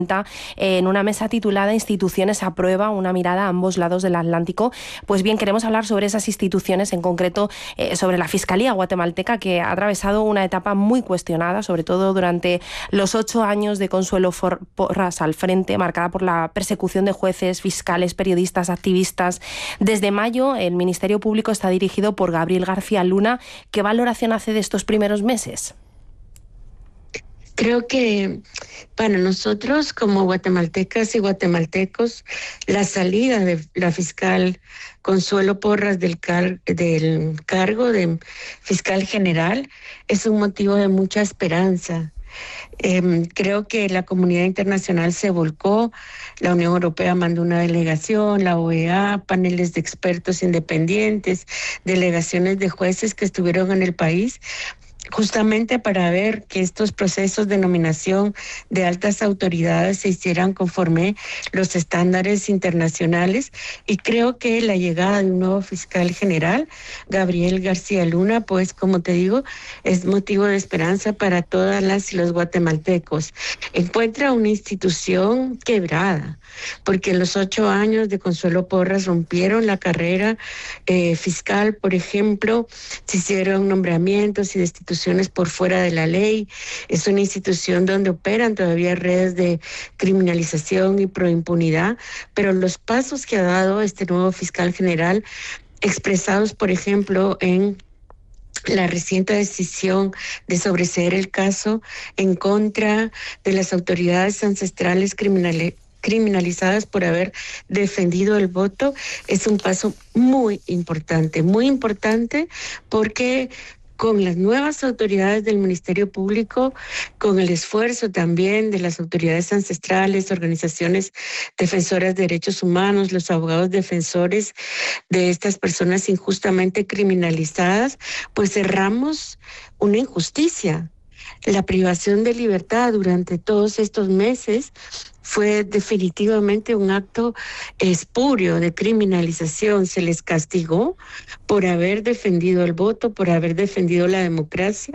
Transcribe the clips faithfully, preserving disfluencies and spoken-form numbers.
en una mesa titulada Instituciones a prueba, una mirada a ambos lados del Atlántico. Pues bien, queremos hablar sobre esas instituciones, en concreto eh, sobre la Fiscalía guatemalteca, que ha atravesado una etapa muy cuestionada, sobre todo durante los ocho años de Consuelo Porras al frente, marcada por la persecución de jueces, fiscales, periodistas, activistas. Desde mayo, el Ministerio Público está dirigido por Gabriel García Luna. ¿Qué valoración hace de estos primeros meses? Creo que para nosotros como guatemaltecas y guatemaltecos, la salida de la fiscal Consuelo Porras del, car del cargo de fiscal general es un motivo de mucha esperanza. Eh, creo que la comunidad internacional se volcó, la Unión Europea mandó una delegación, la O E A, paneles de expertos independientes, delegaciones de jueces que estuvieron en el país, justamente para ver que estos procesos de nominación de altas autoridades se hicieran conforme los estándares internacionales. Y creo que la llegada de un nuevo fiscal general, Gabriel García Luna, pues como te digo, es motivo de esperanza para todas las y los guatemaltecos. Encuentra una institución quebrada, porque en los ocho años de Consuelo Porras rompieron la carrera eh, fiscal, por ejemplo, se hicieron nombramientos y destituciones por fuera de la ley. Es una institución donde operan todavía redes de criminalización y proimpunidad, pero los pasos que ha dado este nuevo fiscal general, expresados, por ejemplo, en la reciente decisión de sobreseer el caso en contra de las autoridades ancestrales criminales criminalizadas por haber defendido el voto, es un paso muy importante, muy importante porque con las nuevas autoridades del Ministerio Público, con el esfuerzo también de las autoridades ancestrales, organizaciones defensoras de derechos humanos, los abogados defensores de estas personas injustamente criminalizadas, pues cerramos una injusticia. La privación de libertad durante todos estos meses fue definitivamente un acto espurio de criminalización. Se les castigó por haber defendido el voto, por haber defendido la democracia,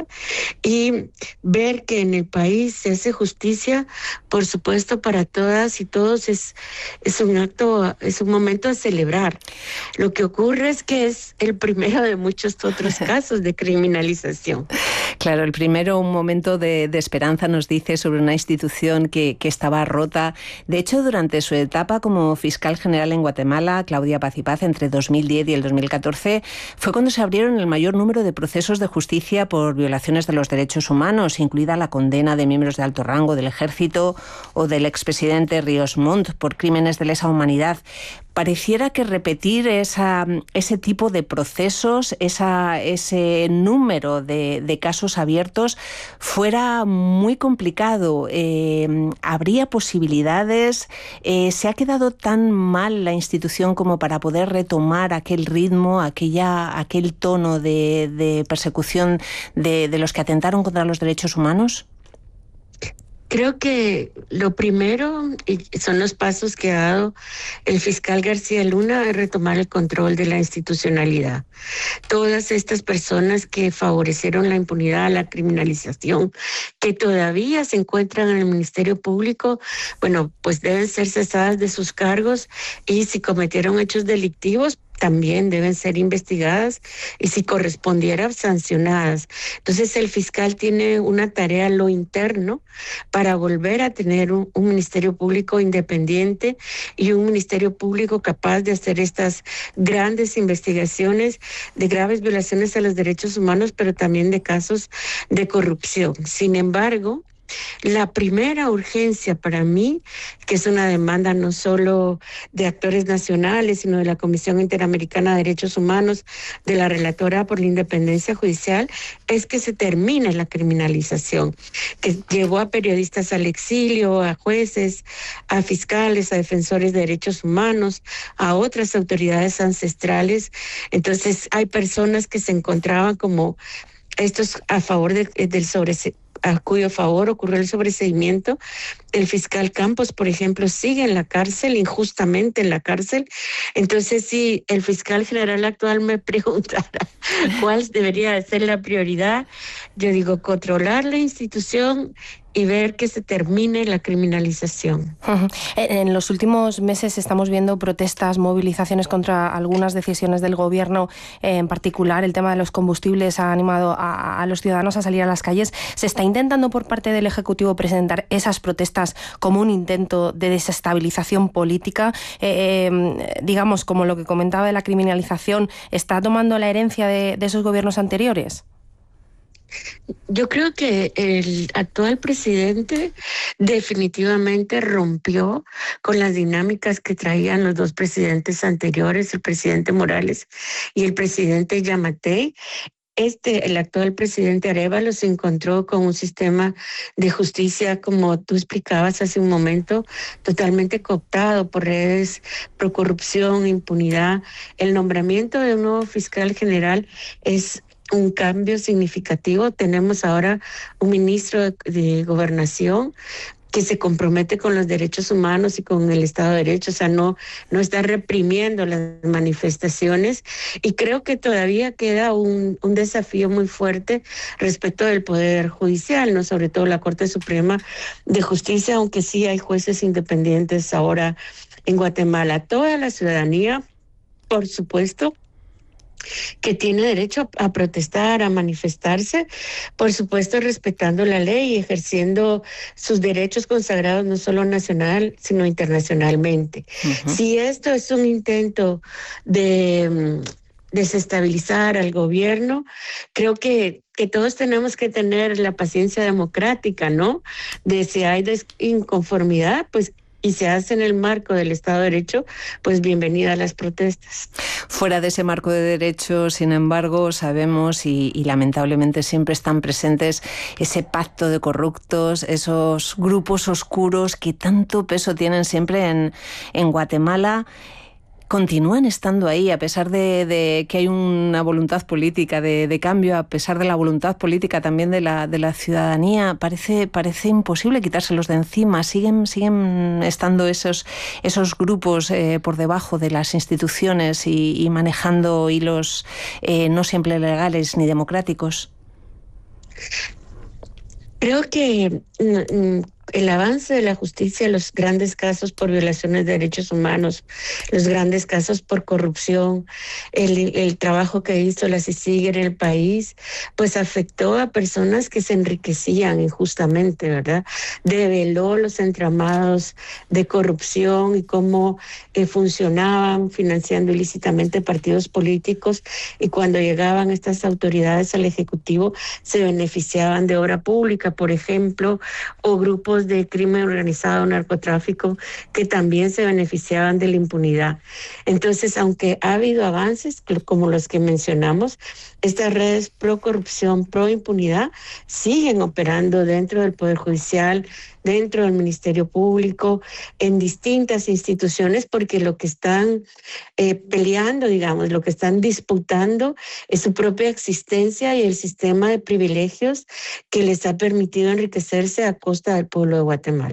y ver que en el país se hace justicia, por supuesto, para todas y todos, es, es un acto, es un momento a celebrar. Lo que ocurre es que es el primero de muchos otros casos de criminalización. Claro, el primero, un momento de, de esperanza, nos dice, sobre una institución que, que estaba rota. De hecho, durante su etapa como fiscal general en Guatemala, Claudia Paz y Paz, entre dos mil diez y el dos mil catorce, fue cuando se abrieron el mayor número de procesos de justicia por violaciones de los derechos humanos, incluida la condena de miembros de alto rango del ejército o del expresidente Ríos Montt por crímenes de lesa humanidad. Pareciera que repetir esa, ese tipo de procesos, esa, ese número de, de casos abiertos, fuera muy complicado. Eh, ¿Habría posibilidades? Eh, ¿Se ha quedado tan mal la institución como para poder retomar aquel ritmo, aquella, aquel tono de, de persecución de, de los que atentaron contra los derechos humanos? Creo que lo primero, y son los pasos que ha dado el fiscal García Luna, es retomar el control de la institucionalidad. Todas estas personas que favorecieron la impunidad, la criminalización, que todavía se encuentran en el Ministerio Público, bueno, pues deben ser cesadas de sus cargos, y si cometieron hechos delictivos, también deben ser investigadas y, si correspondiera, sancionadas. Entonces el fiscal tiene una tarea en lo interno para volver a tener un, un Ministerio Público independiente y un Ministerio Público capaz de hacer estas grandes investigaciones de graves violaciones a los derechos humanos, pero también de casos de corrupción. Sin embargo, la primera urgencia para mí, que es una demanda no solo de actores nacionales, sino de la Comisión Interamericana de Derechos Humanos, de la relatora por la independencia judicial, es que se termine la criminalización, que llevó a periodistas al exilio, a jueces, a fiscales, a defensores de derechos humanos, a otras autoridades ancestrales. Entonces hay personas que se encontraban como estos a favor de, del sobreseimiento, a cuyo favor ocurrió el sobreseimiento. El fiscal Campos, por ejemplo, sigue en la cárcel, injustamente en la cárcel. Entonces, si el fiscal general actual me preguntara cuál debería ser la prioridad, yo digo controlar la institución y ver que se termine la criminalización. Uh-huh. En los últimos meses estamos viendo protestas, movilizaciones contra algunas decisiones del gobierno, eh, en particular el tema de los combustibles ha animado a, a los ciudadanos a salir a las calles. ¿Se está intentando por parte del Ejecutivo presentar esas protestas como un intento de desestabilización política? Eh, eh, digamos, como lo que comentaba de la criminalización, ¿está tomando la herencia de, de esos gobiernos anteriores? Yo creo que el actual presidente definitivamente rompió con las dinámicas que traían los dos presidentes anteriores, el presidente Morales y el presidente Yamatei. Este, el actual presidente Arévalo se encontró con un sistema de justicia, como tú explicabas hace un momento, totalmente cooptado por redes pro corrupción, impunidad. El nombramiento de un nuevo fiscal general es un cambio significativo. Tenemos ahora un ministro de, de Gobernación que se compromete con los derechos humanos y con el Estado de Derecho, o sea, no, no está reprimiendo las manifestaciones, y creo que todavía queda un, un desafío muy fuerte respecto del Poder Judicial, ¿no? Sobre todo la Corte Suprema de Justicia, aunque sí hay jueces independientes ahora en Guatemala. Toda la ciudadanía, por supuesto, que tiene derecho a protestar, a manifestarse, por supuesto respetando la ley y ejerciendo sus derechos consagrados no solo nacional, sino internacionalmente. Uh-huh. Si esto es un intento de desestabilizar al gobierno, creo que que todos tenemos que tener la paciencia democrática, ¿no? De si hay inconformidad, pues y se hace en el marco del Estado de Derecho, pues bienvenida a las protestas. Fuera de ese marco de derecho, sin embargo, sabemos y, y lamentablemente siempre están presentes ese pacto de corruptos, esos grupos oscuros que tanto peso tienen siempre en, en Guatemala. Continúan estando ahí, a pesar de, de que hay una voluntad política de, de cambio, a pesar de la voluntad política también de la, de la ciudadanía. Parece, parece imposible quitárselos de encima. Siguen, siguen estando esos, esos grupos eh, por debajo de las instituciones y, y manejando hilos eh, no siempre legales ni democráticos. Creo que mm, el avance de la justicia, los grandes casos por violaciones de derechos humanos, los grandes casos por corrupción, el, el trabajo que hizo la CICIG en el país, pues afectó a personas que se enriquecían injustamente, ¿verdad? Develó los entramados de corrupción y cómo eh, funcionaban financiando ilícitamente partidos políticos, y cuando llegaban estas autoridades al Ejecutivo se beneficiaban de obra pública, por ejemplo, o grupos de crimen organizado, narcotráfico, que también se beneficiaban de la impunidad. Entonces, aunque ha habido avances, como los que mencionamos, estas redes pro corrupción, pro impunidad, siguen operando dentro del Poder Judicial, dentro del Ministerio Público, en distintas instituciones, porque lo que están eh, peleando, digamos, lo que están disputando es su propia existencia y el sistema de privilegios que les ha permitido enriquecerse a costa del pueblo de Guatemala.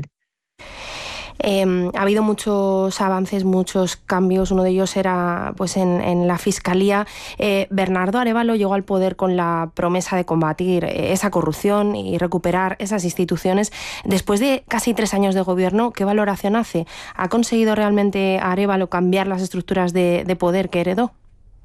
Eh, ha habido muchos avances, muchos cambios. Uno de ellos era pues en, en la Fiscalía. Eh, Bernardo Arévalo llegó al poder con la promesa de combatir esa corrupción y recuperar esas instituciones. Después de casi tres años de gobierno, ¿qué valoración hace? ¿Ha conseguido realmente Arévalo cambiar las estructuras de, de poder que heredó?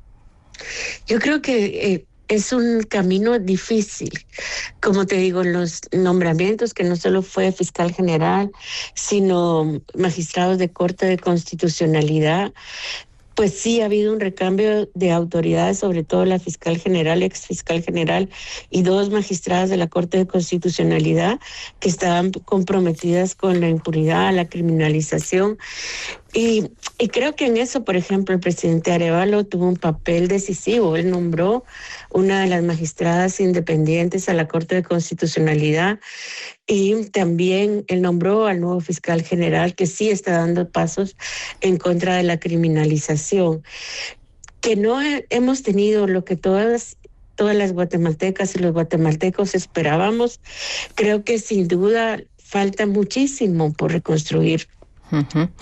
Yo creo que eh, es un camino difícil. Como te digo, los nombramientos, que no solo fue fiscal general, sino magistrados de Corte de Constitucionalidad, pues sí ha habido un recambio de autoridades, sobre todo la fiscal general, ex fiscal general, y dos magistradas de la Corte de Constitucionalidad que estaban comprometidas con la impunidad, la criminalización. Y, y creo que en eso, por ejemplo, el presidente Arévalo tuvo un papel decisivo. Él nombró una de las magistradas independientes a la Corte de Constitucionalidad, y también él nombró al nuevo fiscal general, que sí está dando pasos en contra de la criminalización. Que no he, hemos tenido lo que todas todas las guatemaltecas y los guatemaltecos esperábamos. Creo que sin duda falta muchísimo por reconstruir. Uh-huh.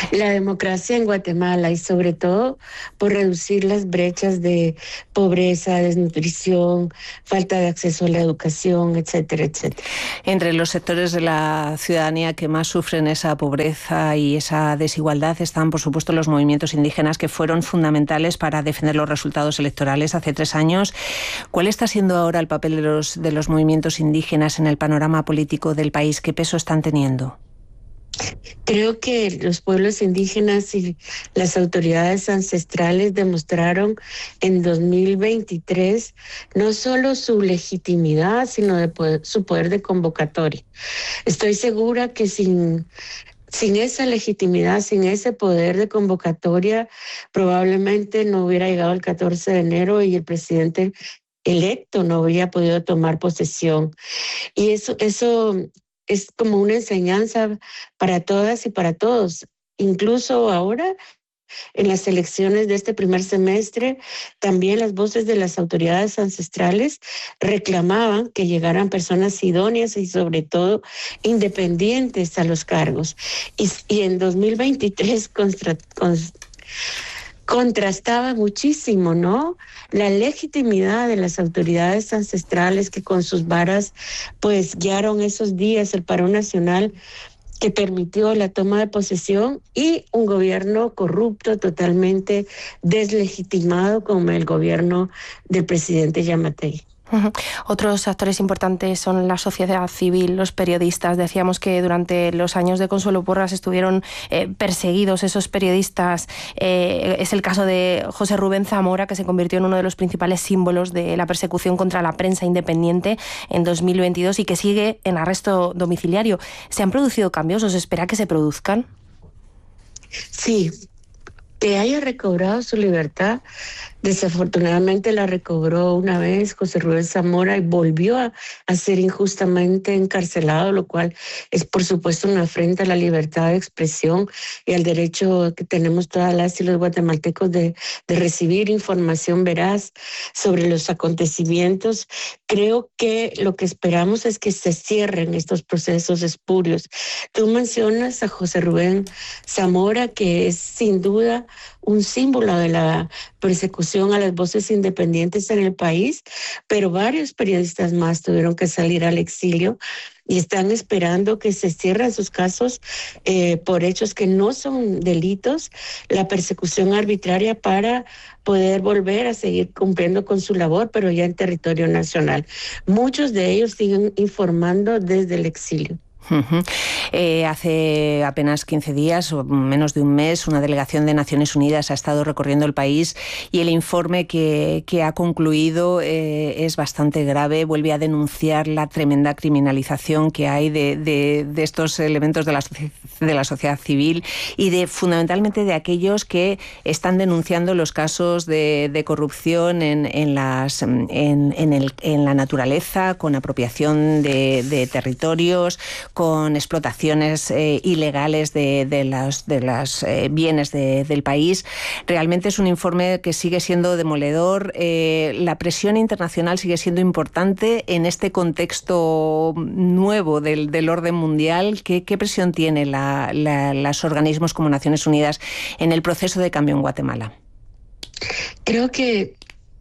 la democracia en Guatemala y sobre todo por reducir las brechas de pobreza, desnutrición, falta de acceso a la educación, etcétera, etcétera. Entre los sectores de la ciudadanía que más sufren esa pobreza y esa desigualdad están, por supuesto, los movimientos indígenas, que fueron fundamentales para defender los resultados electorales hace tres años. ¿Cuál está siendo ahora el papel de los, de los movimientos indígenas en el panorama político del país? ¿Qué peso están teniendo? Creo que los pueblos indígenas y las autoridades ancestrales demostraron en dos mil veintitrés no solo su legitimidad, sino de poder, su poder de convocatoria. Estoy segura que sin, sin esa legitimidad, sin ese poder de convocatoria, probablemente no hubiera llegado el catorce de enero y el presidente electo no habría podido tomar posesión. Y eso, eso es como una enseñanza para todas y para todos. Incluso ahora, en las elecciones de este primer semestre, también las voces de las autoridades ancestrales reclamaban que llegaran personas idóneas y sobre todo independientes a los cargos. Y, y en dos mil veintitrés contra, con, contrastaba muchísimo, ¿no? La legitimidad de las autoridades ancestrales que con sus varas pues guiaron esos días el paro nacional que permitió la toma de posesión, y un gobierno corrupto, totalmente deslegitimado, como el gobierno del presidente Yamatei. Uh-huh. Otros actores importantes son la sociedad civil, los periodistas. Decíamos que durante los años de Consuelo Porras estuvieron eh, perseguidos esos periodistas. Eh, es el caso de José Rubén Zamora, que se convirtió en uno de los principales símbolos de la persecución contra la prensa independiente en dos mil veintidós y que sigue en arresto domiciliario. ¿Se han producido cambios? ¿Os espera que se produzcan? Sí, que haya recobrado su libertad. Desafortunadamente la recobró una vez José Rubén Zamora y volvió a, a ser injustamente encarcelado, lo cual es por supuesto una afrenta a la libertad de expresión y al derecho que tenemos todas las y los guatemaltecos de, de recibir información veraz sobre los acontecimientos. Creo que lo que esperamos es que se cierren estos procesos espurios. Tú mencionas a José Rubén Zamora, que es sin duda un símbolo de la persecución a las voces independientes en el país, pero varios periodistas más tuvieron que salir al exilio y están esperando que se cierren sus casos eh, por hechos que no son delitos, la persecución arbitraria, para poder volver a seguir cumpliendo con su labor, pero ya en territorio nacional. Muchos de ellos siguen informando desde el exilio. Uh-huh. Eh, hace apenas quince días o menos de un mes, una delegación de Naciones Unidas ha estado recorriendo el país y el informe que, que ha concluido eh, es bastante grave. Vuelve a denunciar la tremenda criminalización que hay de, de, de estos elementos de la, de la sociedad civil y de fundamentalmente de aquellos que están denunciando los casos de, de corrupción en, en, las, en, en, el, en la naturaleza, con apropiación de, de territorios, con explotaciones eh, ilegales de, de los de las, eh, bienes de, del país. Realmente es un informe que sigue siendo demoledor. Eh, la presión internacional sigue siendo importante en este contexto nuevo del, del orden mundial. ¿Qué, qué presión tiene la, la, los organismos como Naciones Unidas en el proceso de cambio en Guatemala? Creo que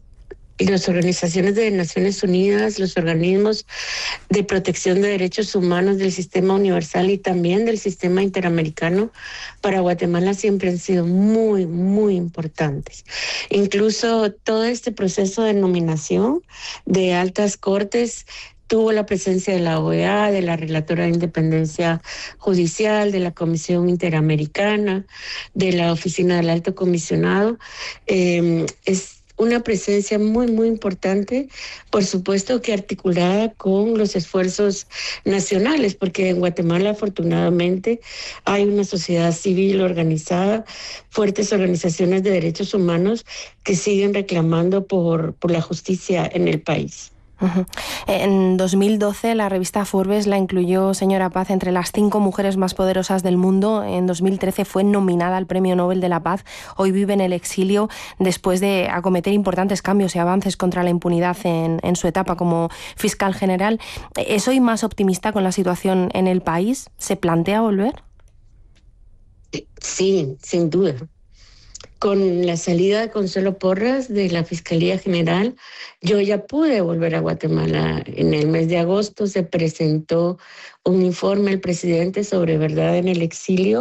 y las organizaciones de Naciones Unidas, los organismos de protección de derechos humanos del sistema universal y también del sistema interamericano para Guatemala siempre han sido muy, muy importantes. Incluso todo este proceso de nominación de altas cortes tuvo la presencia de la O E A, de la Relatora de Independencia Judicial, de la Comisión Interamericana, de la Oficina del Alto Comisionado. Eh, es una presencia muy, muy importante, por supuesto que articulada con los esfuerzos nacionales, porque en Guatemala afortunadamente hay una sociedad civil organizada, fuertes organizaciones de derechos humanos que siguen reclamando por, por la justicia en el país. Uh-huh. En dos mil doce la revista Forbes la incluyó, señora Paz, entre las cinco mujeres más poderosas del mundo. En dos mil trece fue nominada al Premio Nobel de la Paz. Hoy vive en el exilio después de acometer importantes cambios y avances contra la impunidad en, en su etapa como fiscal general. ¿Es hoy más optimista con la situación en el país? ¿Se plantea volver? Sí, sin duda. Con la salida de Consuelo Porras de la Fiscalía General, yo ya pude volver a Guatemala. En el mes de agosto se presentó un informe del presidente sobre verdad en el exilio.